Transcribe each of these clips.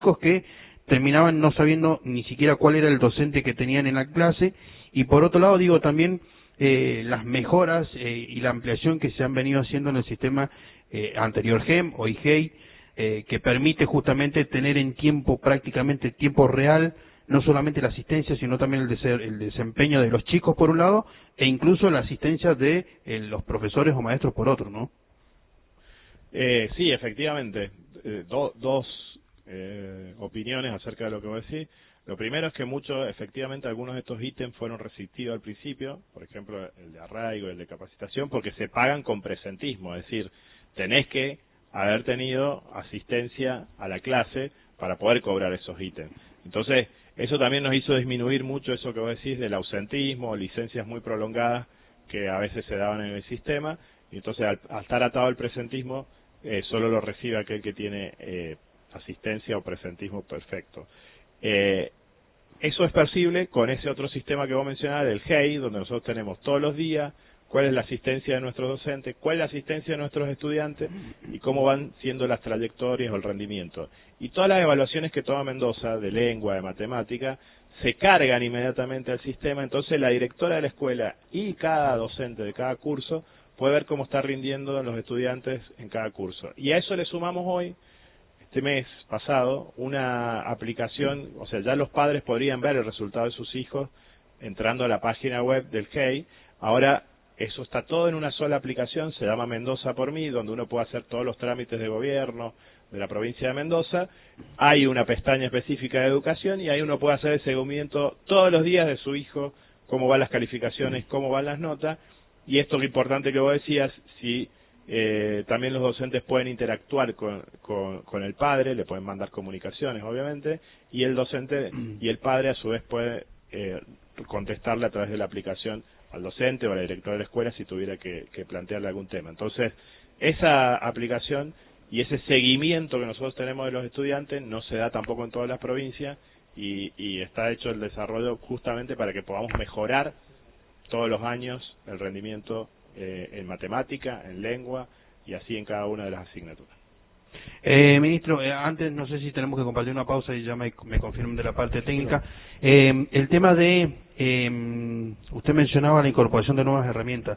chicos que terminaban no sabiendo ni siquiera cuál era el docente que tenían en la clase, y por otro lado digo también las mejoras y la ampliación que se han venido haciendo en el sistema anterior GEM o IGEI, que permite justamente tener en tiempo, prácticamente tiempo real, no solamente la asistencia, sino también el desempeño de los chicos por un lado, e incluso la asistencia de los profesores o maestros por otro, ¿no? Sí, efectivamente. Dos opiniones acerca de lo que vos decís. Lo primero es que efectivamente, algunos de estos ítems fueron restrictivos al principio, por ejemplo, el de arraigo, el de capacitación, porque se pagan con presentismo, es decir, tenés que haber tenido asistencia a la clase para poder cobrar esos ítems. Entonces, eso también nos hizo disminuir mucho eso que vos decís del ausentismo, licencias muy prolongadas que a veces se daban en el sistema, y entonces al estar atado al presentismo, solo lo recibe aquel que tiene asistencia o presentismo perfecto. Eso es posible con ese otro sistema que vos mencionabas, del GEI, donde nosotros tenemos todos los días cuál es la asistencia de nuestros docentes, cuál es la asistencia de nuestros estudiantes y cómo van siendo las trayectorias o el rendimiento. Y todas las evaluaciones que toma Mendoza, de lengua, de matemática, se cargan inmediatamente al sistema, entonces la directora de la escuela y cada docente de cada curso puede ver cómo está rindiendo los estudiantes en cada curso. Y a eso le sumamos hoy, este mes pasado, una aplicación, o sea, ya los padres podrían ver el resultado de sus hijos entrando a la página web del GEI. Ahora, eso está todo en una sola aplicación, se llama Mendoza por Mí, donde uno puede hacer todos los trámites de gobierno de la provincia de Mendoza. Hay una pestaña específica de educación y ahí uno puede hacer el seguimiento todos los días de su hijo, cómo van las calificaciones, cómo van las notas. Y esto es lo importante que vos decías, si también los docentes pueden interactuar con el padre, le pueden mandar comunicaciones, obviamente, y el docente y el padre a su vez puede contestarle a través de la aplicación al docente o a la directora de la escuela si tuviera que plantearle algún tema. Entonces, esa aplicación y ese seguimiento que nosotros tenemos de los estudiantes no se da tampoco en todas las provincias y está hecho el desarrollo justamente para que podamos mejorar todos los años el rendimiento en matemática, en lengua y así en cada una de las asignaturas. Ministro, antes no sé si tenemos que compartir una pausa y ya me confirman de la parte técnica. El tema de, usted mencionaba la incorporación de nuevas herramientas.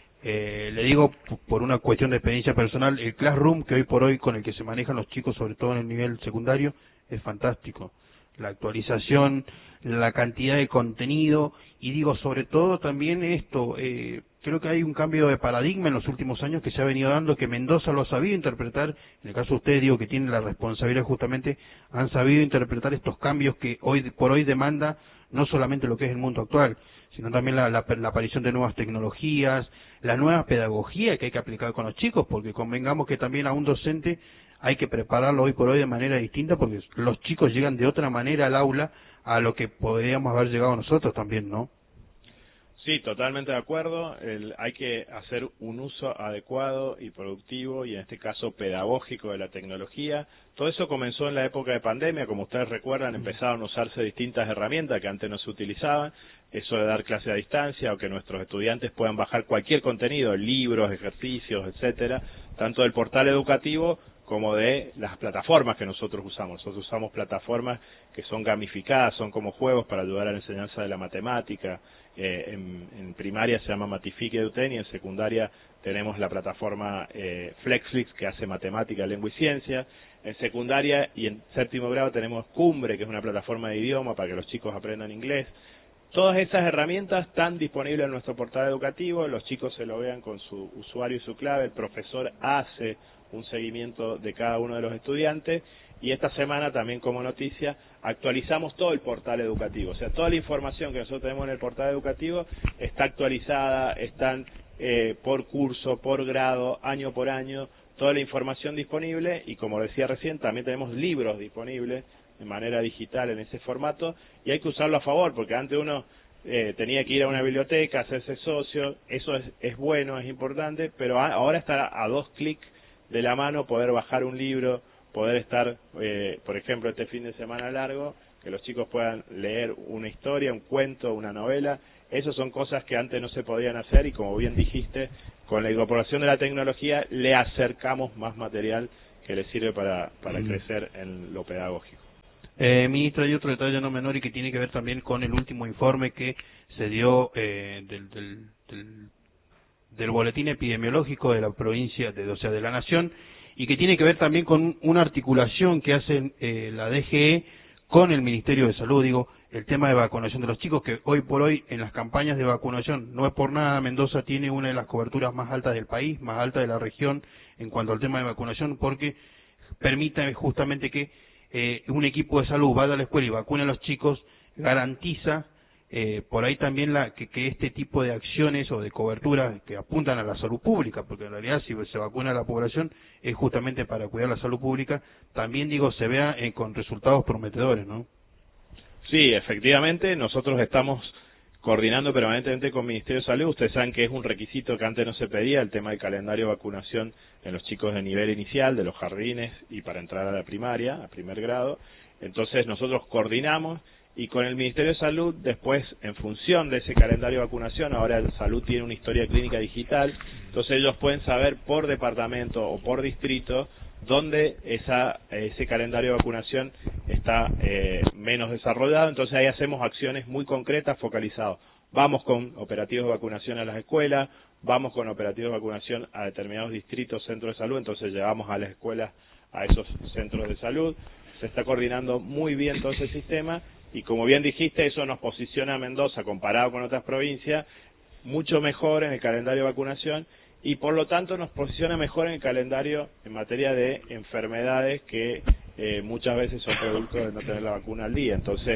Le digo por una cuestión de experiencia personal, el Classroom que hoy por hoy con el que se manejan los chicos, sobre todo en el nivel secundario, es fantástico. La actualización, la cantidad de contenido y digo sobre todo también esto, creo que hay un cambio de paradigma en los últimos años que se ha venido dando, que Mendoza lo ha sabido interpretar, en el caso de ustedes digo que tienen la responsabilidad justamente, han sabido interpretar estos cambios que hoy por hoy demanda no solamente lo que es el mundo actual, sino también la aparición de nuevas tecnologías, la nueva pedagogía que hay que aplicar con los chicos, porque convengamos que también a un docente hay que prepararlo hoy por hoy de manera distinta, porque los chicos llegan de otra manera al aula a lo que podríamos haber llegado nosotros también, ¿no? Sí, totalmente de acuerdo. Hay que hacer un uso adecuado y productivo y en este caso pedagógico de la tecnología. Todo eso comenzó en la época de pandemia, como ustedes recuerdan, empezaron a usarse distintas herramientas que antes no se utilizaban, eso de dar clase a distancia o que nuestros estudiantes puedan bajar cualquier contenido, libros, ejercicios, etcétera, tanto del portal educativo como de las plataformas que nosotros usamos. Nosotros usamos plataformas que son gamificadas, son como juegos para ayudar a la enseñanza de la matemática. En primaria se llama Matifique Eduten y en secundaria tenemos la plataforma Flexflix que hace matemática, lengua y ciencia. En secundaria y en séptimo grado tenemos Cumbre, que es una plataforma de idioma para que los chicos aprendan inglés. Todas esas herramientas están disponibles en nuestro portal educativo, los chicos se lo vean con su usuario y su clave, el profesor hace un seguimiento de cada uno de los estudiantes y esta semana también como noticia actualizamos todo el portal educativo, o sea, toda la información que nosotros tenemos en el portal educativo está actualizada, están por curso, por grado, año por año, toda la información disponible y como decía recién también tenemos libros disponibles de manera digital en ese formato y hay que usarlo a favor porque antes uno tenía que ir a una biblioteca, hacerse socio, eso es bueno, es importante, pero ahora está a 2 clics de la mano poder bajar un libro, poder estar, por ejemplo, este fin de semana largo, que los chicos puedan leer una historia, un cuento, una novela, esas son cosas que antes no se podían hacer y como bien dijiste, con la incorporación de la tecnología le acercamos más material que le sirve para crecer en lo pedagógico. Ministro, hay otro detalle no menor y que tiene que ver también con el último informe que se dio del boletín epidemiológico de la provincia, o sea, de la Nación, y que tiene que ver también con una articulación que hace la DGE con el Ministerio de Salud, digo, el tema de vacunación de los chicos, que hoy por hoy en las campañas de vacunación, no es por nada, Mendoza tiene una de las coberturas más altas del país, más alta de la región en cuanto al tema de vacunación, porque permite justamente que un equipo de salud vaya a la escuela y vacune a los chicos, garantiza por ahí también que este tipo de acciones o de coberturas que apuntan a la salud pública, porque en realidad si se vacuna a la población es justamente para cuidar la salud pública, también digo se vea con resultados prometedores, ¿no? Sí, efectivamente, nosotros estamos coordinando permanentemente con el Ministerio de Salud. Ustedes saben que es un requisito que antes no se pedía, el tema del calendario de vacunación en los chicos de nivel inicial, de los jardines y para entrar a la primaria, a primer grado. Entonces nosotros coordinamos y con el Ministerio de Salud, después, en función de ese calendario de vacunación, ahora el Salud tiene una historia clínica digital, entonces ellos pueden saber por departamento o por distrito dónde ese calendario de vacunación está menos desarrollado, entonces ahí hacemos acciones muy concretas, focalizadas. Vamos con operativos de vacunación a las escuelas, vamos con operativos de vacunación a determinados distritos, centros de salud, entonces llevamos a las escuelas a esos centros de salud. Se está coordinando muy bien todo ese sistema y como bien dijiste, eso nos posiciona a Mendoza comparado con otras provincias mucho mejor en el calendario de vacunación y por lo tanto nos posiciona mejor en el calendario en materia de enfermedades que muchas veces son producto de no tener la vacuna al día. Entonces,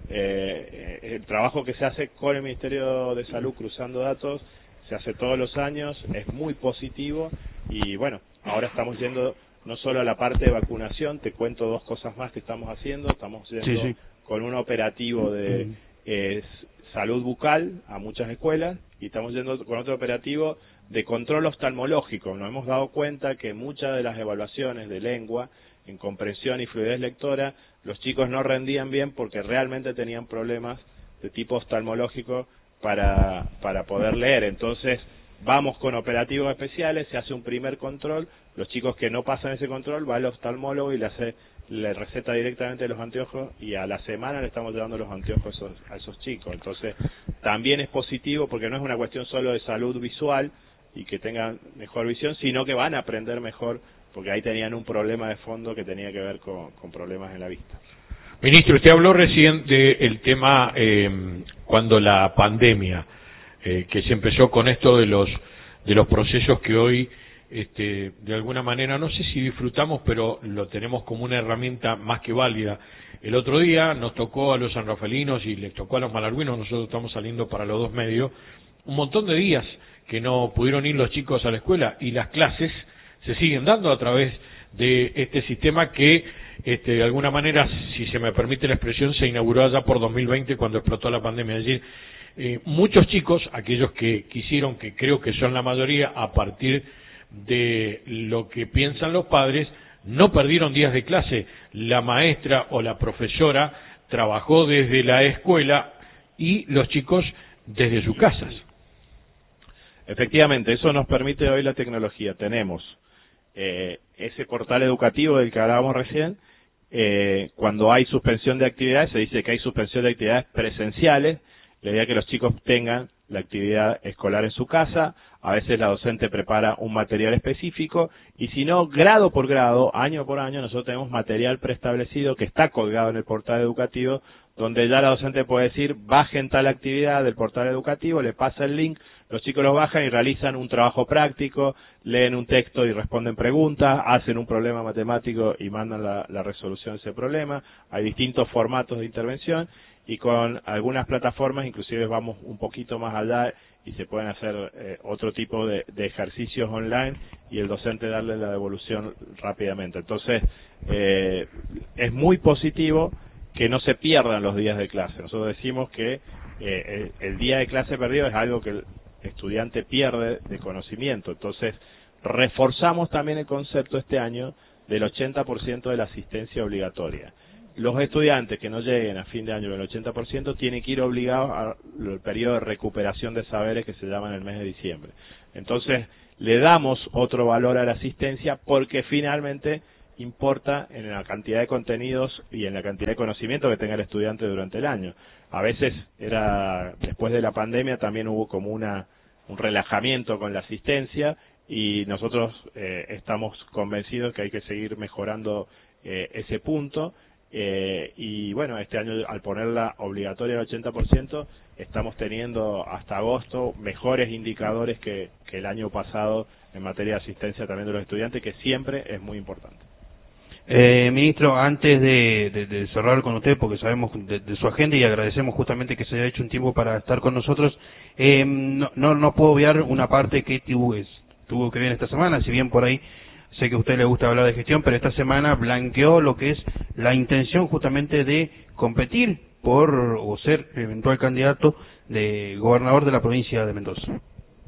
el trabajo que se hace con el Ministerio de Salud cruzando datos se hace todos los años, es muy positivo y bueno, ahora estamos yendo no solo a la parte de vacunación, te cuento dos cosas más que estamos haciendo, estamos yendo con un operativo de salud bucal a muchas escuelas y estamos yendo con otro operativo de control oftalmológico. Nos hemos dado cuenta que muchas de las evaluaciones de lengua, en comprensión y fluidez lectora, los chicos no rendían bien porque realmente tenían problemas de tipo oftalmológico para poder leer. Entonces, vamos con operativos especiales, se hace un primer control, los chicos que no pasan ese control, va al oftalmólogo y le receta directamente los anteojos y a la semana le estamos llevando los anteojos a esos chicos. Entonces, también es positivo porque no es una cuestión solo de salud visual y que tengan mejor visión, sino que van a aprender mejor porque ahí tenían un problema de fondo que tenía que ver con problemas en la vista. Ministro, usted habló recién del tema cuando la pandemia, que se empezó con esto de los procesos que hoy, de alguna manera, no sé si disfrutamos, pero lo tenemos como una herramienta más que válida. El otro día nos tocó a los sanrafalinos y les tocó a los malargüinos, nosotros estamos saliendo para los dos medios, un montón de días que no pudieron ir los chicos a la escuela y las clases se siguen dando a través de este sistema que de alguna manera, si se me permite la expresión, se inauguró allá por 2020 cuando explotó la pandemia. Es decir, muchos chicos, aquellos que quisieron, que creo que son la mayoría, a partir de lo que piensan los padres, no perdieron días de clase. La maestra o la profesora trabajó desde la escuela y los chicos desde sus casas. Efectivamente, eso nos permite hoy la tecnología. Tenemos ese portal educativo del que hablábamos recién. Cuando hay suspensión de actividades, se dice que hay suspensión de actividades presenciales. La idea es que los chicos tengan la actividad escolar en su casa. A veces la docente prepara un material específico y si no, grado por grado, año por año, nosotros tenemos material preestablecido que está colgado en el portal educativo, donde ya la docente puede decir, bajen tal actividad del portal educativo, le pasa el link, los chicos lo bajan y realizan un trabajo práctico, leen un texto y responden preguntas, hacen un problema matemático y mandan la resolución de ese problema. Hay distintos formatos de intervención y con algunas plataformas inclusive vamos un poquito más allá y se pueden hacer otro tipo de ejercicios online y el docente darle la devolución rápidamente. Entonces, es muy positivo que no se pierdan los días de clase. Nosotros decimos que el día de clase perdido es algo que el estudiante pierde de conocimiento. Entonces, reforzamos también el concepto este año del 80% de la asistencia obligatoria. Los estudiantes que no lleguen a fin de año del 80% tienen que ir obligados al periodo de recuperación de saberes que se llama en el mes de diciembre. Entonces, le damos otro valor a la asistencia porque finalmente importa en la cantidad de contenidos y en la cantidad de conocimiento que tenga el estudiante durante el año. A veces después de la pandemia también hubo como un relajamiento con la asistencia, y nosotros estamos convencidos que hay que seguir mejorando ese punto. Y bueno, este año, al ponerla obligatoria al 80%, estamos teniendo hasta agosto mejores indicadores que el año pasado en materia de asistencia también de los estudiantes, que siempre es muy importante. Ministro, antes de cerrar con usted, porque sabemos de su agenda y agradecemos justamente que se haya hecho un tiempo para estar con nosotros, no puedo obviar una parte que tuvo que ver esta semana, si bien por ahí sé que a usted le gusta hablar de gestión, pero esta semana blanqueó lo que es la intención justamente de competir o ser eventual candidato de gobernador de la provincia de Mendoza.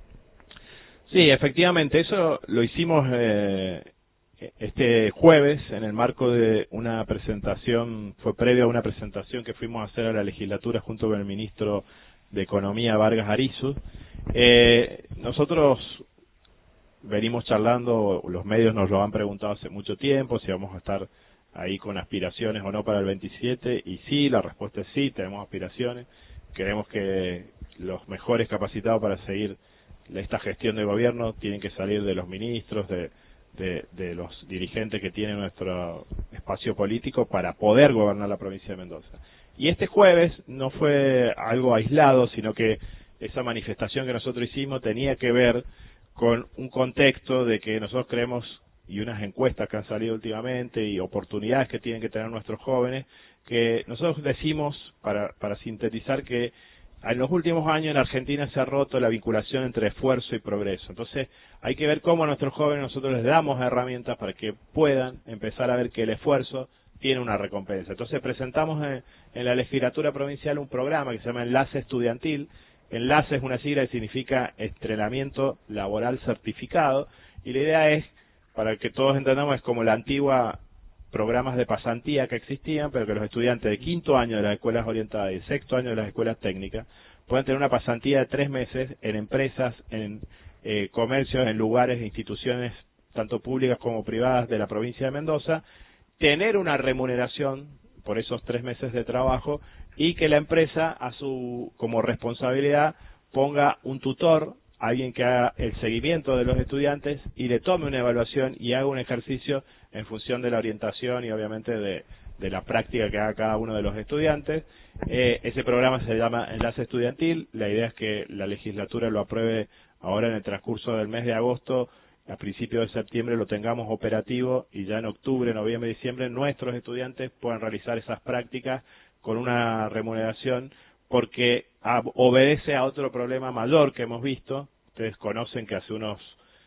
Sí, efectivamente, eso lo hicimos este jueves en el marco de una presentación, fue previo a una presentación que fuimos a hacer a la legislatura junto con el ministro de Economía, Vargas Arizu. Nosotros venimos charlando, los medios nos lo han preguntado hace mucho tiempo, si vamos a estar ahí con aspiraciones o no para el 27, y sí, la respuesta es sí, tenemos aspiraciones. Creemos que los mejores capacitados para seguir esta gestión de gobierno tienen que salir de los ministros, de los dirigentes que tienen nuestro espacio político para poder gobernar la provincia de Mendoza. Y este jueves no fue algo aislado, sino que esa manifestación que nosotros hicimos tenía que ver con un contexto de que nosotros creemos, y unas encuestas que han salido últimamente y oportunidades que tienen que tener nuestros jóvenes, que nosotros decimos, para sintetizar, que en los últimos años en Argentina se ha roto la vinculación entre esfuerzo y progreso. Entonces hay que ver cómo a nuestros jóvenes nosotros les damos herramientas para que puedan empezar a ver que el esfuerzo tiene una recompensa. Entonces presentamos en la legislatura provincial un programa que se llama Enlace Estudiantil. Enlace es una sigla que significa entrenamiento laboral certificado, y la idea es, para que todos entendamos, es como la antigua programas de pasantía que existían, pero que los estudiantes de quinto año de las escuelas orientadas y sexto año de las escuelas técnicas pueden tener una pasantía de 3 meses en empresas, en comercios, en lugares e instituciones tanto públicas como privadas de la provincia de Mendoza, tener una remuneración por esos 3 meses de trabajo, y que la empresa como responsabilidad ponga un tutor, alguien que haga el seguimiento de los estudiantes y le tome una evaluación y haga un ejercicio en función de la orientación y obviamente de la práctica que haga cada uno de los estudiantes. Ese programa se llama Enlace Estudiantil. La idea es que la legislatura lo apruebe ahora en el transcurso del mes de agosto. A principios de septiembre lo tengamos operativo, y ya en octubre, noviembre, diciembre nuestros estudiantes puedan realizar esas prácticas con una remuneración, porque obedece a otro problema mayor que hemos visto. Ustedes conocen que hace unos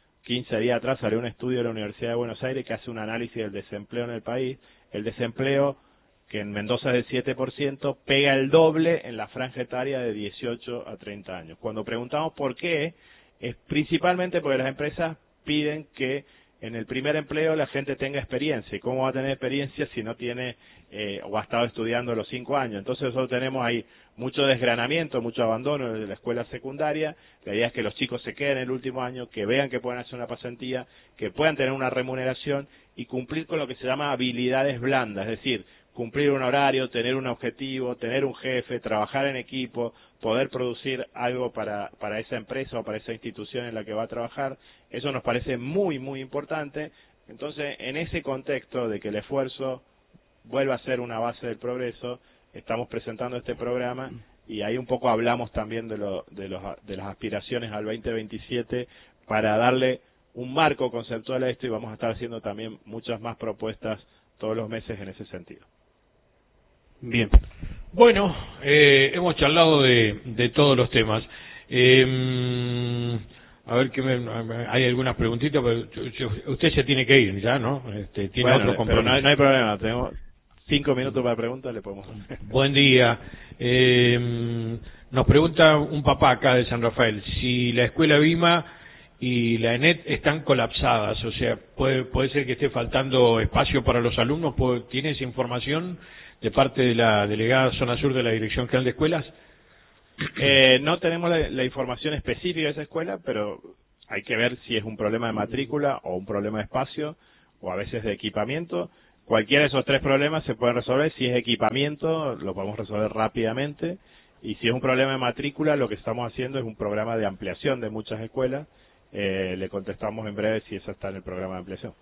15 días atrás salió un estudio de la Universidad de Buenos Aires que hace un análisis del desempleo en el país. El desempleo, que en Mendoza es del 7%, pega el doble en la franja etaria de 18 a 30 años. Cuando preguntamos por qué, es principalmente porque las empresas piden que en el primer empleo la gente tenga experiencia. ¿Y cómo va a tener experiencia si no tiene o ha estado estudiando los 5 años? Entonces nosotros tenemos ahí mucho desgranamiento, mucho abandono de la escuela secundaria. La idea es que los chicos se queden en el último año, que vean que pueden hacer una pasantía, que puedan tener una remuneración y cumplir con lo que se llama habilidades blandas, es decir, cumplir un horario, tener un objetivo, tener un jefe, trabajar en equipo, poder producir algo para esa empresa o para esa institución en la que va a trabajar. Eso nos parece muy, muy importante. Entonces, en ese contexto de que el esfuerzo vuelva a ser una base del progreso, estamos presentando este programa, y ahí un poco hablamos también de las aspiraciones al 2027 para darle un marco conceptual a esto, y vamos a estar haciendo también muchas más propuestas todos los meses en ese sentido. Bien. Bueno, hemos charlado de todos los temas. A ver, hay algunas preguntitas, pero usted se tiene que ir ya, ¿no? Tiene otro compromiso. Pero no hay problema, tenemos 5 minutos para preguntas, le podemos hacer. Buen día. Nos pregunta un papá acá de San Rafael si la escuela Vima y la ENET están colapsadas, o sea, puede ser que esté faltando espacio para los alumnos. ¿Tiene esa información de parte de la delegada Zona Sur de la Dirección General de Escuelas? No tenemos la información específica de esa escuela, pero hay que ver si es un problema de matrícula o un problema de espacio. o a veces de equipamiento. Cualquiera de esos tres problemas se pueden resolver. Si es equipamiento, lo podemos resolver rápidamente. Y si es un problema de matrícula, lo que estamos haciendo es un programa de ampliación de muchas escuelas. Le contestamos en breve si eso está en el programa de ampliación.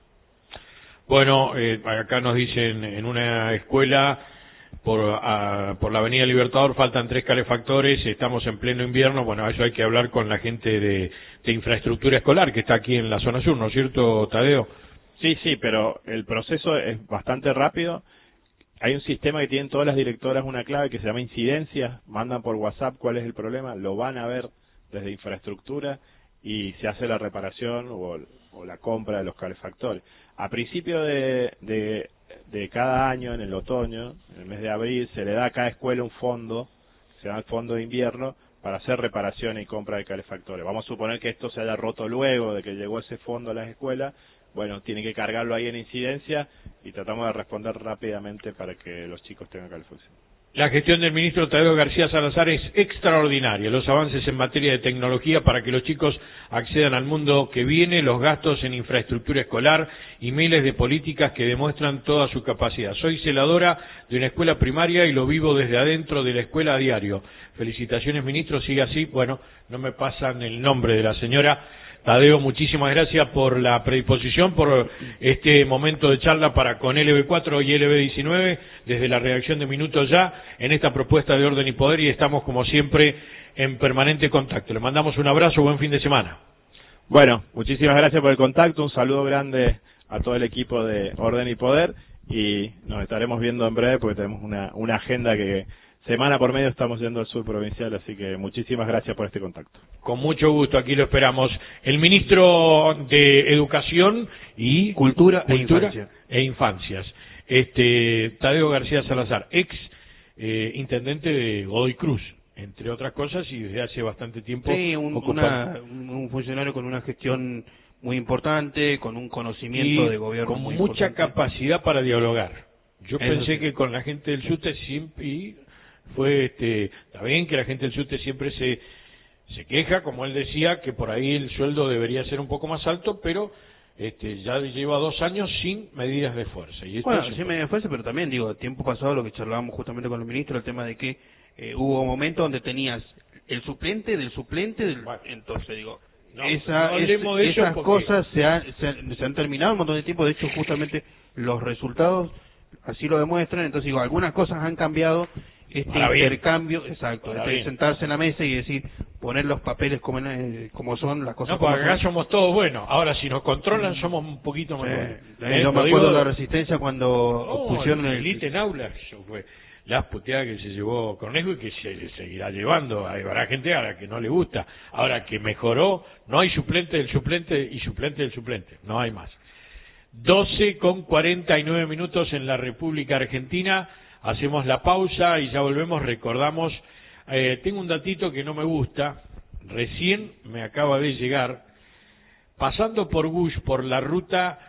Bueno, acá nos dicen, en una escuela por la Avenida Libertador faltan 3 calefactores, estamos en pleno invierno. Bueno, eso hay que hablar con la gente de infraestructura escolar que está aquí en la zona sur, ¿no es cierto, Tadeo? Sí, pero el proceso es bastante rápido. Hay un sistema que tienen todas las directoras una clave que se llama incidencias, mandan por WhatsApp cuál es el problema, lo van a ver desde infraestructura y se hace la reparación o la compra de los calefactores. A principio de cada año, en el otoño, en el mes de abril, se le da a cada escuela un fondo, se llama el fondo de invierno, para hacer reparación y compra de calefactores. Vamos a suponer que esto se haya roto luego de que llegó ese fondo a las escuelas. Bueno, tienen que cargarlo ahí en incidencia y tratamos de responder rápidamente para que los chicos tengan calefacción. La gestión del ministro Tadeo García Salazar es extraordinaria. Los avances en materia de tecnología para que los chicos accedan al mundo que viene, los gastos en infraestructura escolar y miles de políticas que demuestran toda su capacidad. Soy celadora de una escuela primaria y lo vivo desde adentro de la escuela a diario. Felicitaciones, ministro, sigue así. Bueno, no me pasan el nombre de la señora. Tadeo, muchísimas gracias por la predisposición, por este momento de charla para con LB4 y LB19, desde la redacción de Minutos Ya, en esta propuesta de Orden y Poder, y estamos como siempre en permanente contacto. Le mandamos un abrazo, buen fin de semana. Bueno, muchísimas gracias por el contacto, un saludo grande a todo el equipo de Orden y Poder, y nos estaremos viendo en breve porque tenemos una agenda que semana por medio estamos yendo al sur provincial, así que muchísimas gracias por este contacto. Con mucho gusto, aquí lo esperamos. El ministro de Educación y Cultura e Infancias, Tadeo García Salazar, ex intendente de Godoy Cruz, entre otras cosas, y desde hace bastante tiempo. Sí, un funcionario con una gestión muy importante, con un conocimiento de gobierno con muy mucha importante. capacidad para dialogar. Yo Eso pensé sí. que con la gente del SUTE siempre fue, está bien que la gente del SUTE siempre se queja, como él decía, que por ahí el sueldo debería ser un poco más alto, pero ya lleva 2 años sin medidas de fuerza. Y esto Bueno, sin medidas de fuerza, pero también, tiempo pasado lo que charlábamos justamente con el ministro, el tema de que hubo momentos donde tenías el suplente del suplente del... Bueno. Entonces, no hablemos de eso esas porque cosas se han terminado un montón de tiempo. De hecho, justamente los resultados así lo demuestran. Entonces, algunas cosas han cambiado. Intercambio, exacto, sentarse en la mesa y decir, poner los papeles como son las cosas. No, porque acá somos todos buenos. Ahora, si nos controlan, somos un poquito más buenos. Yo me acuerdo de la Resistencia cuando pusieron el elite en aulas, eso fue las puteadas que se llevó Cornejo y que se seguirá llevando. Habrá gente a la que no le gusta. Ahora que mejoró, no hay suplente del suplente y suplente del suplente, no hay más. 12:49 en la República Argentina. Hacemos la pausa y ya volvemos. Recordamos, tengo un datito que no me gusta, recién me acaba de llegar. Pasando por Bush, por la ruta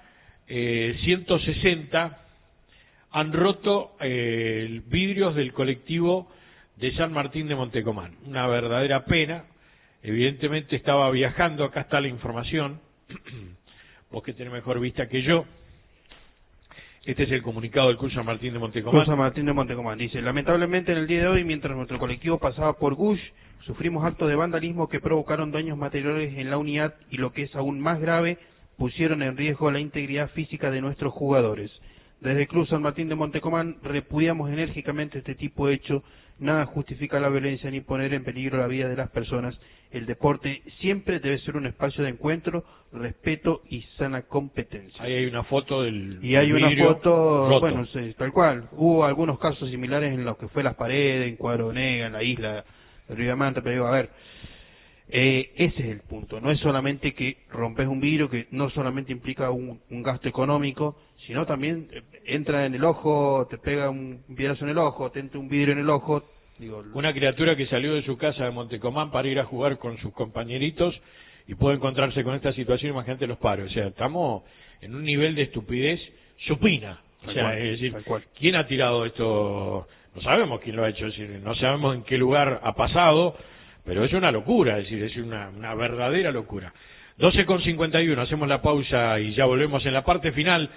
160, han roto vidrios del colectivo de San Martín de Montecomán. Una verdadera pena. Evidentemente estaba viajando, acá está la información, vos que tenés mejor vista que yo. Este es el comunicado del Cruz San Martín de Montecomán. Cruz San Martín de Montecomán dice: lamentablemente en el día de hoy, mientras nuestro colectivo pasaba por Gush, sufrimos actos de vandalismo que provocaron daños materiales en la unidad y, lo que es aún más grave, pusieron en riesgo la integridad física de nuestros jugadores. Desde Cruz San Martín de Montecomán repudiamos enérgicamente este tipo de hecho. Nada justifica la violencia ni poner en peligro la vida de las personas. El deporte siempre debe ser un espacio de encuentro, respeto y sana competencia. Ahí hay una foto del Y hay una foto, roto. bueno, sí, tal cual. Hubo algunos casos similares en los que fue Las Paredes, en Cuadronega, en la isla de Río Manta, pero a ver, ese es el punto. No es solamente que rompes un vidrio, que no solamente implica un gasto económico, sino también entra en el ojo, te pega un vibrazo en el ojo, te entra un vidrio en el ojo. Una criatura que salió de su casa de Montecomán para ir a jugar con sus compañeritos y puede encontrarse con esta situación. Imagínate los paros. O sea, estamos en un nivel de estupidez supina. O sea, es decir, ¿quién ha tirado esto? No sabemos quién lo ha hecho. Es decir, no sabemos en qué lugar ha pasado, pero es una locura. Es decir, es una verdadera locura. 12:51, hacemos la pausa y ya volvemos en la parte final.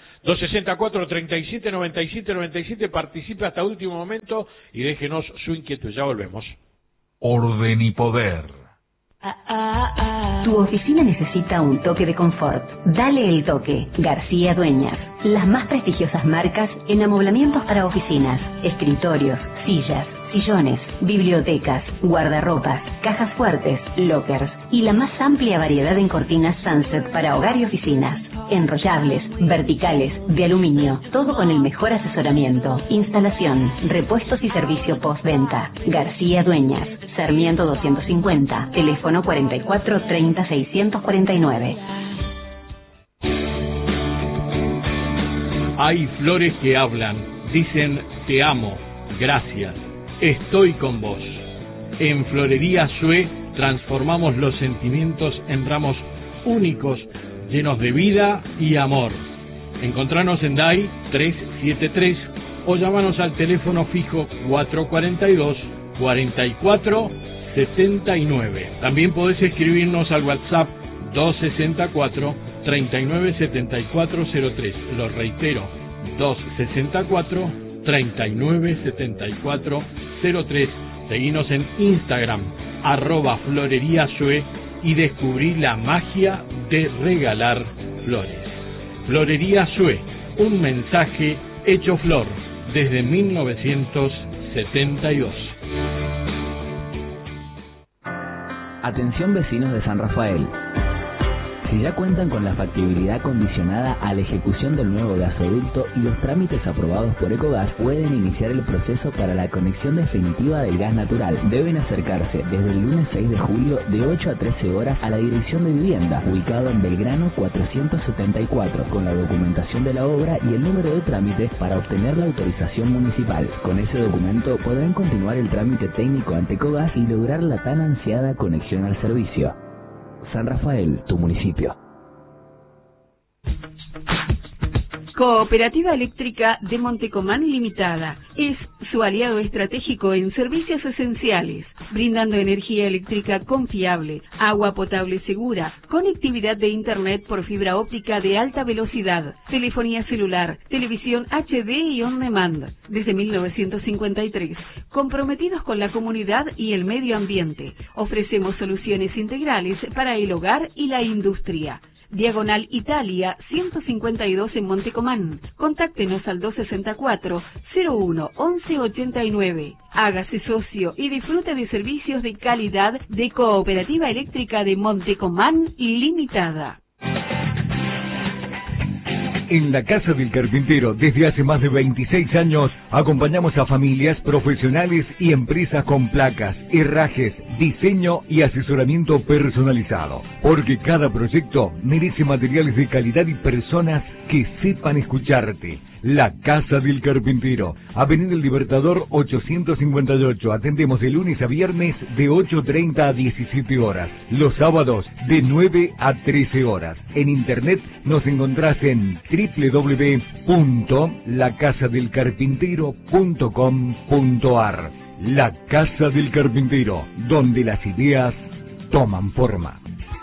264-37-97-97, participe hasta último momento y déjenos su inquietud, ya volvemos. Orden y poder. Tu oficina necesita un toque de confort. Dale el toque. García Dueñas. Las más prestigiosas marcas en amoblamientos para oficinas, escritorios, sillas, sillones, bibliotecas, guardarropas, cajas fuertes, lockers y la más amplia variedad en cortinas Sunset para hogar y oficinas. Enrollables, verticales, de aluminio, todo con el mejor asesoramiento, instalación, repuestos y servicio postventa. García Dueñas, Sarmiento 250, teléfono 44 30 649. Hay flores que hablan, dicen te amo, gracias, estoy con vos. En Florería Sue transformamos los sentimientos en ramos únicos, llenos de vida y amor. Encontranos en DAI 373 o llámanos al teléfono fijo 442-4479. También podés escribirnos al WhatsApp 264-397403. Lo reitero, 264-397403. Seguinos en Instagram, @floreríasue y descubrí la magia de regalar flores. Florería Sue, un mensaje hecho flor desde 1972. Atención vecinos de San Rafael. Si ya cuentan con la factibilidad condicionada a la ejecución del nuevo gasoducto y los trámites aprobados por Ecogas, pueden iniciar el proceso para la conexión definitiva del gas natural. Deben acercarse desde el lunes 6 de julio de 8 a 13 horas a la Dirección de Vivienda, ubicado en Belgrano 474, con la documentación de la obra y el número de trámite para obtener la autorización municipal. Con ese documento podrán continuar el trámite técnico ante Ecogas y lograr la tan ansiada conexión al servicio. San Rafael, tu municipio. Cooperativa Eléctrica de Montecomán Limitada es su aliado estratégico en servicios esenciales, brindando energía eléctrica confiable, agua potable segura, conectividad de internet por fibra óptica de alta velocidad, telefonía celular, televisión HD y on demand. Desde 1953, comprometidos con la comunidad y el medio ambiente, ofrecemos soluciones integrales para el hogar y la industria. Diagonal Italia 152 en Montecomán. Contáctenos al 264-01-1189. Hágase socio y disfrute de servicios de calidad de Cooperativa Eléctrica de Montecomán Limitada. En la Casa del Carpintero, desde hace más de 26 años, acompañamos a familias, profesionales y empresas con placas, herrajes, diseño y asesoramiento personalizado. Porque cada proyecto merece materiales de calidad y personas que sepan escucharte. La Casa del Carpintero, Avenida El Libertador 858. Atendemos de lunes a viernes de 8:30 a 17 horas. Los sábados de 9 a 13 horas. En internet nos encontrás en www.lacasadelcarpintero.com.ar. La Casa del Carpintero, donde las ideas toman forma.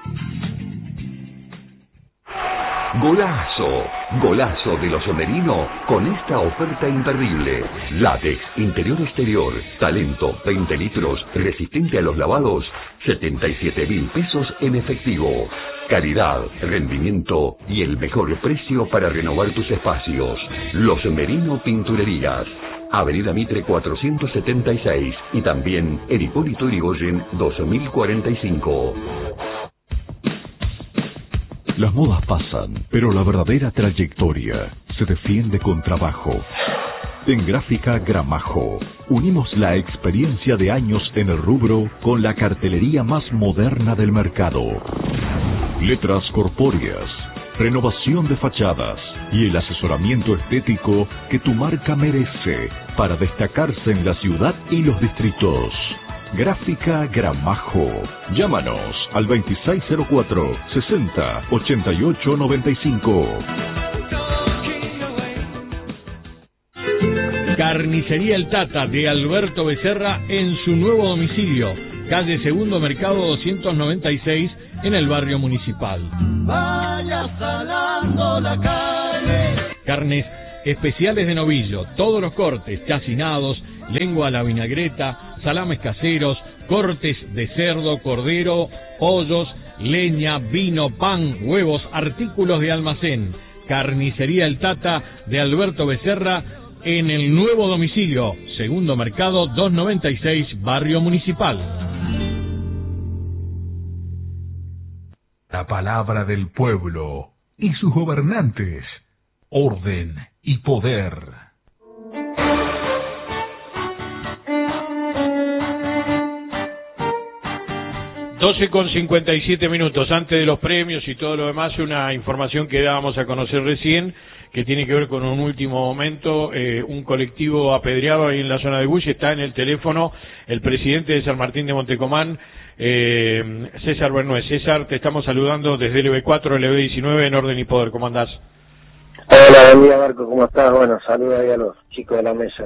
Golazo, golazo de los Somerino con esta oferta imperdible. Látex, interior exterior, talento, 20 litros, resistente a los lavados, 77.000 pesos en efectivo. Calidad, rendimiento y el mejor precio para renovar tus espacios. Los Somerino Pinturerías. Avenida Mitre 476 y también en Hipólito Yrigoyen 2045. Las modas pasan, pero la verdadera trayectoria se defiende con trabajo. En Gráfica Gramajo, unimos la experiencia de años en el rubro con la cartelería más moderna del mercado. Letras corpóreas, renovación de fachadas y el asesoramiento estético que tu marca merece para destacarse en la ciudad y los distritos. Gráfica Gramajo. Llámanos al 2604 60 88 95. Carnicería El Tata de Alberto Becerra en su nuevo domicilio, calle Segundo Mercado 296, en el barrio municipal. Vaya salando la carne. Carnes especiales de novillo, todos los cortes, chacinados, lengua a la vinagreta, salames caseros, cortes de cerdo, cordero, pollos, leña, vino, pan, huevos, artículos de almacén. Carnicería El Tata de Alberto Becerra en el nuevo domicilio, Segundo Mercado 296, Barrio Municipal. La palabra del pueblo y sus gobernantes, orden y poder. Con 57 minutos antes de los premios y todo lo demás, una información que dábamos a conocer recién, que tiene que ver con un último momento, un colectivo apedreado ahí en la zona de Bush. Está en el teléfono el presidente de San Martín de Montecomán, César Bernués. César, te estamos saludando desde LB4, LB19, en Orden y Poder. ¿Cómo andás? Hola, buen día, Marco, ¿cómo estás? Bueno, saludos ahí a los chicos de la mesa.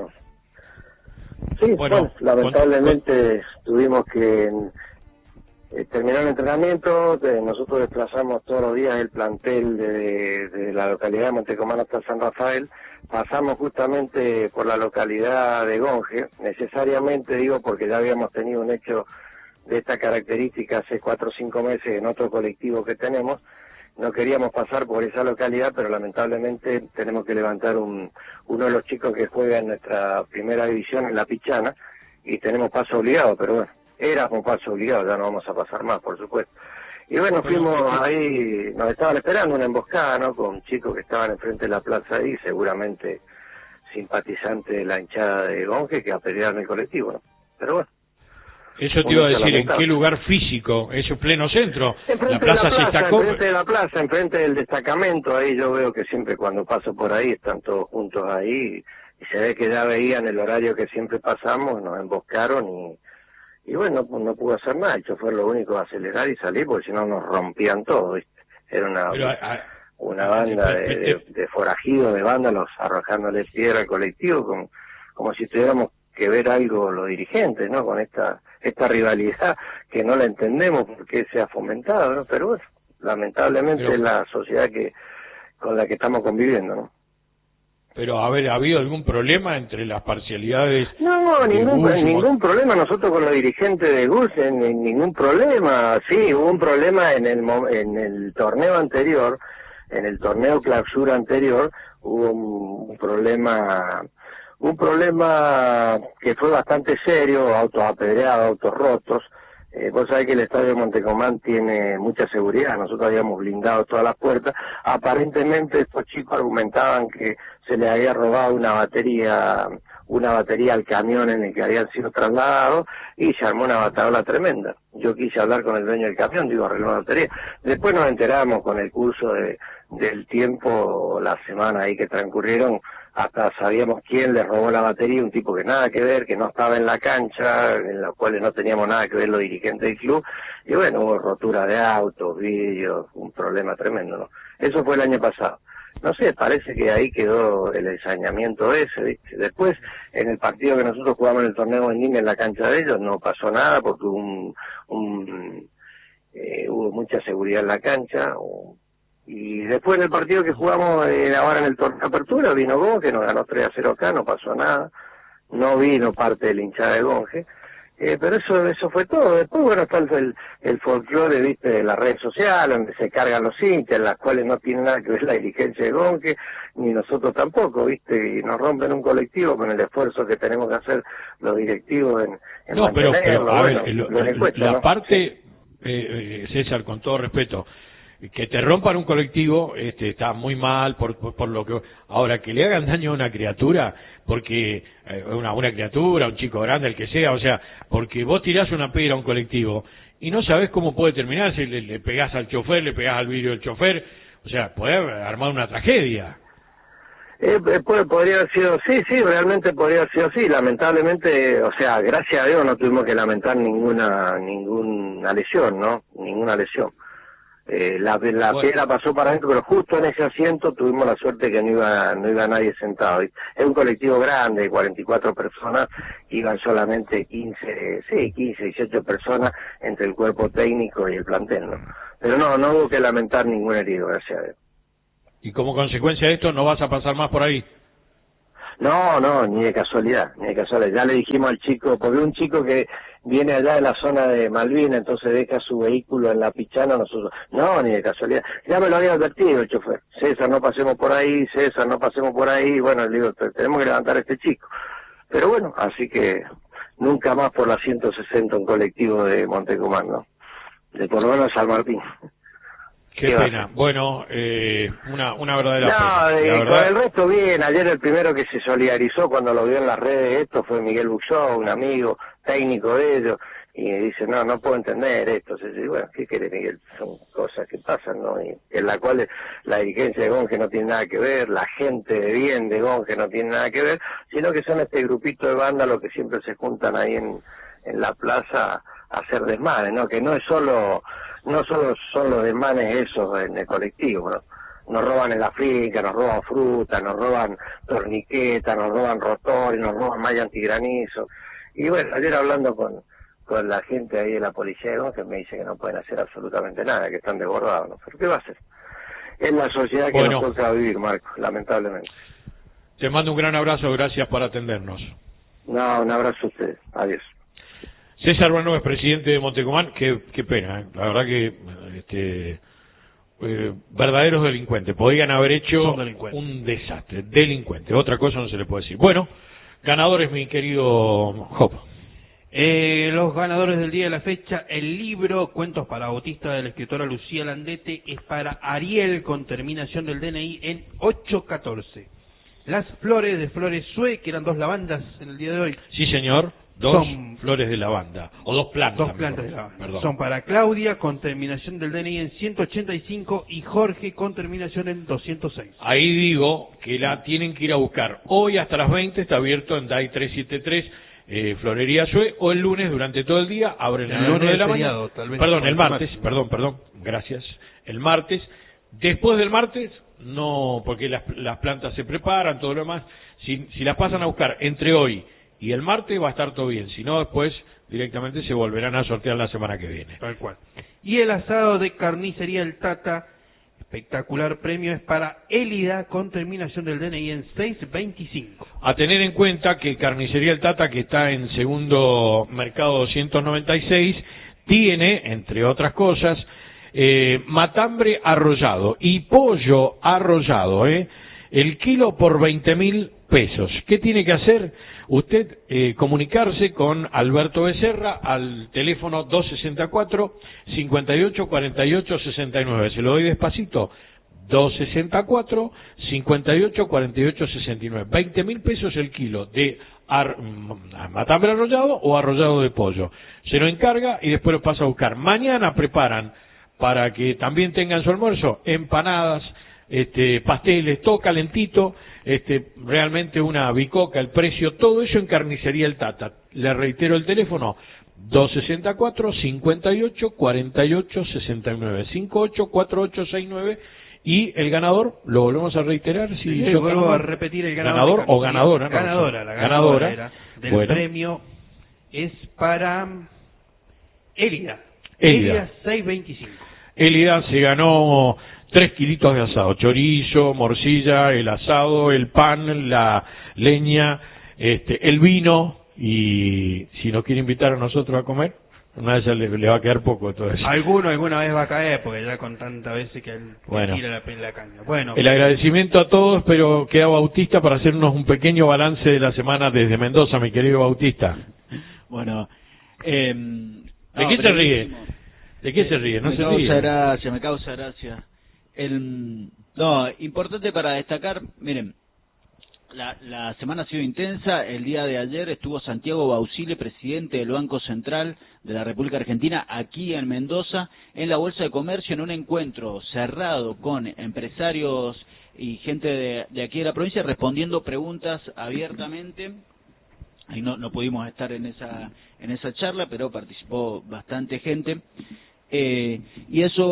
Sí, bueno, lamentablemente tuvimos que terminar el entrenamiento. Nosotros desplazamos todos los días el plantel de la localidad de Montecomán hasta San Rafael. Pasamos justamente por la localidad de Gonge, necesariamente digo porque ya habíamos tenido un hecho de esta característica hace 4 o 5 meses en otro colectivo que tenemos. No queríamos pasar por esa localidad, pero lamentablemente tenemos que levantar uno de los chicos que juega en nuestra primera división, en La Pichana, y tenemos paso obligado, pero bueno, era un paso obligado, ya no vamos a pasar más, por supuesto. Y bueno, fuimos ahí, nos estaban esperando una emboscada, ¿no?, con chicos que estaban enfrente de la plaza ahí, seguramente simpatizantes de la hinchada de Gonge, que apedrearon el colectivo, ¿no? Pero bueno. Eso te iba a decir, ¿en qué lugar físico? ¿Eso pleno centro? Enfrente de la plaza, enfrente del destacamento. Ahí yo veo que siempre cuando paso por ahí están todos juntos ahí, y se ve que ya veían el horario que siempre pasamos, nos emboscaron y bueno, pues no pudo hacer nada. El chofer lo único acelerar y salir, porque si no nos rompían todo, ¿viste? Era una banda de forajidos, de vándalos, arrojándole piedra al colectivo, como si tuviéramos que ver algo los dirigentes, ¿no?, con esta rivalidad que no la entendemos por qué se ha fomentado, ¿no? Pero bueno, lamentablemente es la sociedad con la que estamos conviviendo, ¿no? Pero, a ver, ¿ha habido algún problema entre las parcialidades? No, ningún problema. Nosotros con los dirigentes de GUS, ningún problema. Sí, hubo un problema en el torneo anterior, en el torneo clausura anterior, hubo un problema que fue bastante serio, autos apedreados, autos rotos. Vos sabés que el estadio de Montecomán tiene mucha seguridad, nosotros habíamos blindado todas las puertas. Aparentemente estos chicos argumentaban que se les había robado una batería al camión en el que habían sido trasladados, y se armó una bataola tremenda. Yo quise hablar con el dueño del camión, arregló la batería. Después nos enteramos con el curso del tiempo, la semana ahí que transcurrieron, hasta sabíamos quién le robó la batería, un tipo que nada que ver, que no estaba en la cancha, en la cual no teníamos nada que ver los dirigentes del club, y bueno, hubo rotura de autos, vidrios, un problema tremendo, ¿no? Eso fue el año pasado. No sé, parece que ahí quedó el ensañamiento ese, ¿viste? Después, en el partido que nosotros jugamos en el torneo en Nîmes, en la cancha de ellos, no pasó nada porque hubo mucha seguridad en la cancha. Y después en el partido que jugamos ahora en el torneo de apertura, vino Gonge, nos ganó 3-0 acá, no pasó nada. No vino parte de la hinchada de Gonge. Pero eso fue todo. Después, bueno, está el folclore, ¿viste?, de las redes sociales, donde se cargan los hinchas, en las cuales no tiene nada que ver la dirigencia de Gonge, ni nosotros tampoco, ¿viste? Y nos rompen un colectivo con el esfuerzo que tenemos que hacer los directivos en no, pero a bueno, ver, la parte, César, con todo respeto, que te rompan un colectivo está muy mal por lo que ahora que le hagan daño a una criatura, porque una criatura, un chico grande, el que sea, o sea, porque vos tirás una piedra a un colectivo y no sabés cómo puede terminar, si le pegás al chofer, le pegás al vidrio del chofer, o sea, puede armar una tragedia. Podría haber sido, sí, realmente podría haber sido así. Lamentablemente, o sea, gracias a Dios no tuvimos que lamentar ninguna lesión, ¿no? Ninguna lesión. La piedra pasó para adentro, pero justo en ese asiento tuvimos la suerte que no iba nadie sentado. Es un colectivo grande, 44 personas, iban solamente 15, 18 personas entre el cuerpo técnico y el plantel, ¿no? Pero no hubo que lamentar ningún herido, gracias a Dios. Y como consecuencia de esto, ¿no vas a pasar más por ahí? No, ni de casualidad. Ya le dijimos al chico, porque un chico que viene allá de la zona de Malvinas, entonces deja su vehículo en la Pichana, nosotros, no, ni de casualidad. Ya me lo había advertido el chofer. César, no pasemos por ahí, bueno, le digo, tenemos que levantar a este chico. Pero bueno, así que nunca más por la 160 un colectivo de Montecomán, ¿no? De por lo menos San Martín. Qué pena. Bueno, una verdadera pena. Con el resto bien. Ayer el primero que se solidarizó cuando lo vio en las redes esto fue Miguel Buxó, un amigo técnico de ellos, y dice, no puedo entender esto. Y bueno, ¿qué quiere Miguel? Son cosas que pasan, ¿no? Y en la cual la dirigencia de Gonge no tiene nada que ver, la gente de bien de Gonge no tiene nada que ver, sino que son este grupito de vándalos que siempre se juntan ahí en la plaza a hacer desmanes, ¿no? Que no solo son los desmanes esos en el colectivo, ¿no? Nos roban en la finca, nos roban fruta, nos roban torniquetas, nos roban rotores, nos roban malla antigranizo. Y bueno, ayer hablando con la gente ahí de la policía, ¿no? Que me dice que no pueden hacer absolutamente nada, que están desbordados, ¿no? Pero ¿qué va a hacer? Es la sociedad que nos toca vivir, Marco, lamentablemente. Te mando un gran abrazo, gracias por atendernos. No, un abrazo a ustedes, adiós. César Bruno es presidente de Montecomán, qué pena, la verdad que verdaderos delincuentes, podían haber hecho un desastre, delincuentes, otra cosa no se le puede decir. Bueno, ganadores, mi querido Job. Los ganadores del día de la fecha, el libro Cuentos para Autistas de la escritora Lucía Landete es para Ariel con terminación del DNI en 814. Las flores de Flores Sue, que eran 2 lavandas en el día de hoy. Sí, señor. Dos flores de lavanda, o 2 plantas. 2 plantas de lavanda. Perdón. Son para Claudia, con terminación del DNI en 185, y Jorge, con terminación en 206. Ahí digo que la tienen que ir a buscar. Hoy hasta las 20 está abierto en DAI 373, Florería Sue, o el lunes durante todo el día, abren a las 9 de la mañana. Perdón, el martes, perdón, gracias. El martes, después del martes, no, porque las plantas se preparan, todo lo demás. Si las pasan a buscar entre hoy y el martes va a estar todo bien, si no después directamente se volverán a sortear la semana que viene. Tal cual. Y el asado de carnicería El Tata, espectacular premio, es para Élida con terminación del DNI en 625. A tener en cuenta que Carnicería El Tata, que está en Segundo Mercado 296, tiene, entre otras cosas, matambre arrollado y pollo arrollado, el kilo por 20.000 pesos. ¿Qué tiene que hacer? Usted comunicarse con Alberto Becerra al teléfono 264-5848-69. Se lo doy despacito. 264-5848-69. 20.000 pesos el kilo de matambre arrollado o arrollado de pollo. Se lo encarga y después lo pasa a buscar. Mañana preparan, para que también tengan su almuerzo, empanadas, pasteles, todo calentito, realmente una bicoca, el precio, todo eso en Carnicería El Tata. Le reitero el teléfono, 264-58-48-69, 584869, y el ganador, lo volvemos a reiterar, si yo vuelvo a repetir, el ganador o ganadora, la ganadora del premio es para Élida 625. Élida se ganó 3 kilitos de asado, chorizo, morcilla, el asado, el pan, la leña, el vino, y si nos quiere invitar a nosotros a comer, una vez le va a quedar poco todo eso. Alguna vez va a caer, porque ya con tantas veces que él tira la caña. Bueno, el agradecimiento a todos, pero queda Bautista para hacernos un pequeño balance de la semana desde Mendoza, mi querido Bautista. Bueno, ¿de qué se ríe? ¿De qué se ríe? No se ríe. Me causa gracia. No, importante para destacar, miren, la semana ha sido intensa. El día de ayer estuvo Santiago Bausile, presidente del Banco Central de la República Argentina, aquí en Mendoza, en la Bolsa de Comercio, en un encuentro cerrado con empresarios y gente de aquí de la provincia, respondiendo preguntas abiertamente. Ahí no pudimos estar en esa charla, pero participó bastante gente, y eso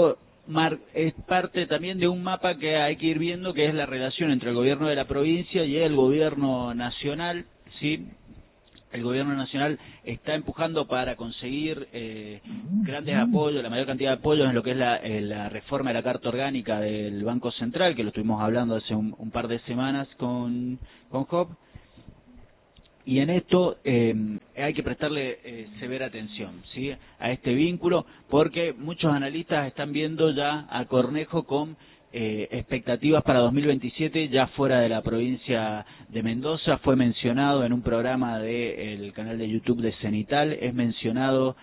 es parte también de un mapa que hay que ir viendo, que es la relación entre el gobierno de la provincia y el gobierno nacional, ¿sí? El gobierno nacional está empujando para conseguir grandes apoyos, la mayor cantidad de apoyos en lo que es la reforma de la Carta Orgánica del Banco Central, que lo estuvimos hablando hace un par de semanas con Job. Y en esto hay que prestarle severa atención, ¿sí?, a este vínculo, porque muchos analistas están viendo ya a Cornejo con expectativas para 2027 ya fuera de la provincia de Mendoza. Fue mencionado en un programa del canal de YouTube de Cenital, es mencionado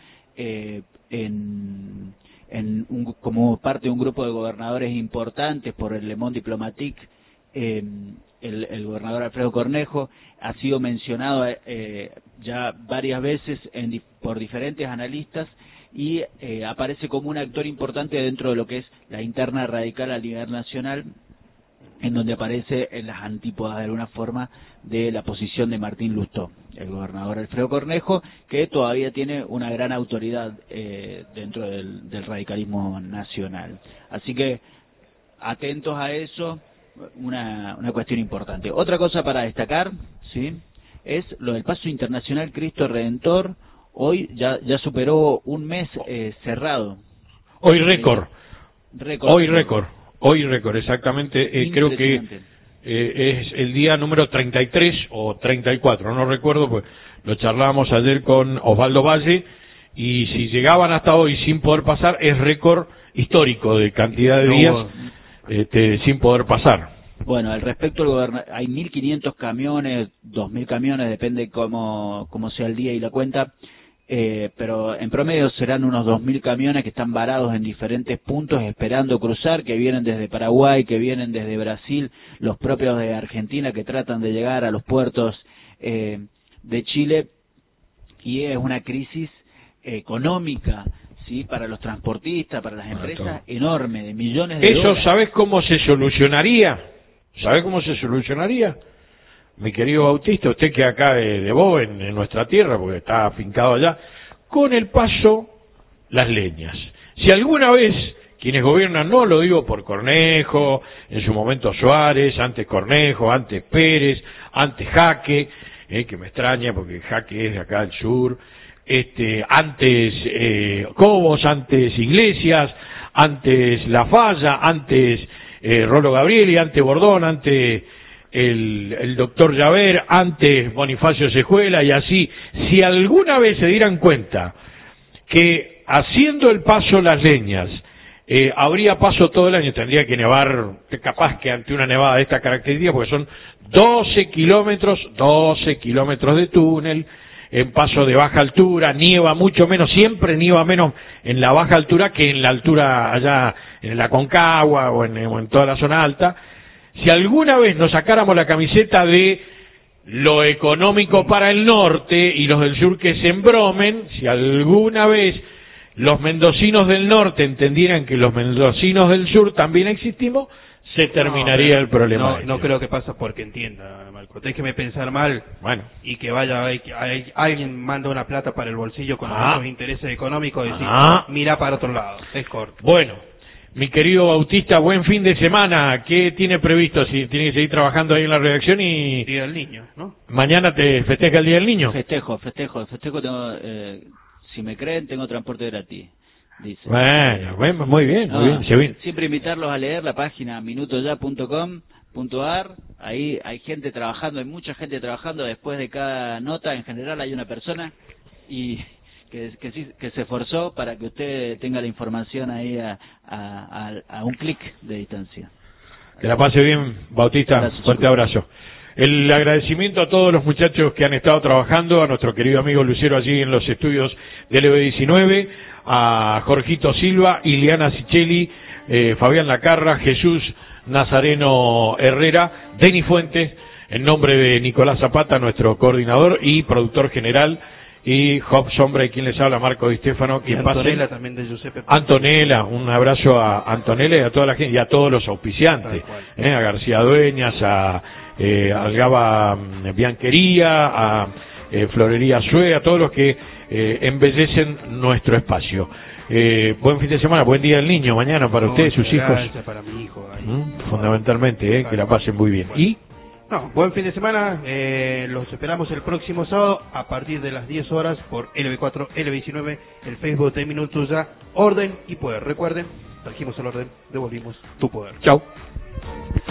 como parte de un grupo de gobernadores importantes por el Le Monde Diplomatique. El gobernador Alfredo Cornejo ha sido mencionado ya varias veces por diferentes analistas y aparece como un actor importante dentro de lo que es la interna radical a nivel nacional, en donde aparece en las antípodas de alguna forma de la posición de Martín Lustó, el gobernador Alfredo Cornejo, que todavía tiene una gran autoridad dentro del radicalismo nacional. Así que atentos a eso, una cuestión importante. Otra cosa para destacar, ¿sí?, es lo del paso internacional Cristo Redentor. Hoy ya superó un mes cerrado. Hoy récord. Hoy récord, exactamente. Creo que es el día número 33 o 34, no recuerdo, pues lo charlábamos ayer con Osvaldo Valle, y si llegaban hasta hoy sin poder pasar, es récord histórico de cantidad de días sin poder pasar. Bueno, al respecto, hay 1.500 camiones, 2.000 camiones, depende cómo sea el día y la cuenta, pero en promedio serán unos 2.000 camiones que están varados en diferentes puntos esperando cruzar, que vienen desde Paraguay, que vienen desde Brasil, los propios de Argentina que tratan de llegar a los puertos de Chile, y es una crisis económica, ¿sí?, para los transportistas, para las empresas, enorme, de millones de dólares. ¿Sabes cómo se solucionaría? ¿Sabe cómo se solucionaría? Mi querido Bautista, usted que acá de Boven, en nuestra tierra, porque está afincado allá, con el paso Las Leñas. Si alguna vez quienes gobiernan, no lo digo por Cornejo, en su momento Suárez, antes Cornejo, antes Pérez, antes Jaque, que me extraña porque Jaque es de acá del sur, antes Cobos, antes Iglesias, antes La Falla, antes Rolo Gabrieli, antes Bordón, antes el doctor Llaver, antes Bonifacio Sejuela, y así. Si alguna vez se dieran cuenta que haciendo el paso Las Leñas habría paso todo el año, tendría que nevar, capaz que ante una nevada de esta característica, porque son 12 kilómetros de túnel, en paso de baja altura, nieva mucho menos, siempre nieva menos en la baja altura que en la altura allá en la Aconcagua o en toda la zona alta. Si alguna vez nos sacáramos la camiseta de lo económico para el norte y los del sur que se embromen, si alguna vez los mendocinos del norte entendieran que los mendocinos del sur también existimos, se terminaría el problema. No creo que pasa porque entienda, Marco. Déjeme pensar mal, y que vaya, alguien manda una plata para el bolsillo con los intereses económicos y decir, mira para otro lado, es corto. Bueno, mi querido Bautista, buen fin de semana. ¿Qué tiene previsto? Si tiene que seguir trabajando ahí en la redacción y... Día del Niño, ¿no? ¿Mañana te festeja el Día del Niño? Festejo. Tengo, si me creen, tengo transporte gratis. Dice. Bueno, muy bien. Siempre invitarlos a leer la página minutoya.com.ar. Ahí hay gente trabajando, hay mucha gente trabajando. Después de cada nota, en general, hay una persona y que se esforzó para que usted tenga la información ahí a un clic de distancia. Que la pase bien, Bautista. Gracias, fuerte abrazo. El agradecimiento a todos los muchachos que han estado trabajando, a nuestro querido amigo Lucero allí en los estudios del EB19, a Jorgito Silva, Ileana Sicheli, Fabián Lacarra, Jesús Nazareno Herrera, Denis Fuentes, en nombre de Nicolás Zapata, nuestro coordinador y productor general, y Job Sombra, y quien les habla, Marco Di Stefano. Y Antonella también de Giuseppe. Antonella, un abrazo a Antonella y a toda la gente, y a todos los auspiciantes, a García Dueñas, a Algaba Bianquería, a Florería Sue, a todos los que embellecen nuestro espacio. Buen fin de semana, buen día del niño mañana para ustedes, sus hijos. Gracias para mi hijo. Fundamentalmente, que la pasen muy bien. ¿Y? No, buen fin de semana, los esperamos el próximo sábado a partir de las 10 horas por LB4, LB19, el Facebook de Minutos Ya, Orden y Poder. Recuerden, trajimos el orden, devolvimos tu poder. Chau.